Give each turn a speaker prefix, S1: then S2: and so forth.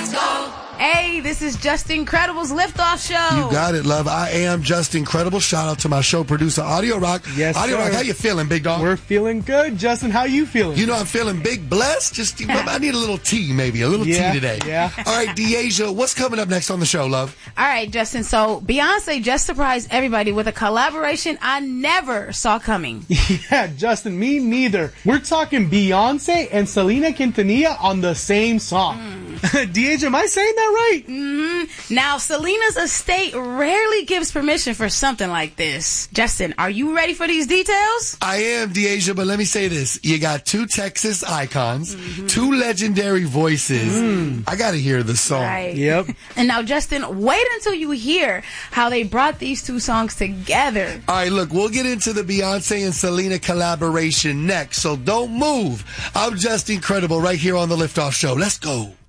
S1: Let's go.
S2: Hey, this is Just Incredible's Liftoff Show.
S3: You got it, love. I am Just Incredible. Shout out to my show producer, Audio Rock.
S4: Yes,
S3: Audio
S4: sir.
S3: Rock, how you feeling, big dog?
S4: We're feeling good. Justin, how you feeling?
S3: You know, I'm feeling big blessed. Just, I need a little tea, maybe. A little tea today.
S4: Yeah.
S3: All right, Deasia, what's coming up next on the show, love?
S2: All right, Justin. So Beyonce just surprised everybody with a collaboration I never saw coming.
S4: Yeah, Justin, me neither. We're talking Beyonce and Selena Quintanilla on the same song. DH, am I saying that right?
S2: Mm-hmm. Now, Selena's estate rarely gives permission for something like this. Justin, are you ready for these details?
S3: I am, Deasia, but let me say this. You got two Texas icons, two legendary voices. I got to hear the song.
S2: Right.
S4: Yep.
S2: And now, Justin, wait until you hear how they brought these two songs together.
S3: All right, look, we'll get into the Beyonce and Selena collaboration next, so don't move. I'm Just Incredible right here on the Liftoff Show. Let's go.